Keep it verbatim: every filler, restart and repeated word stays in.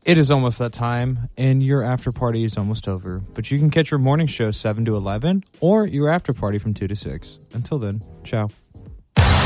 It is almost that time, and your after party is almost over. But you can catch your morning show seven to eleven, or your after party from two to six. Until then, ciao.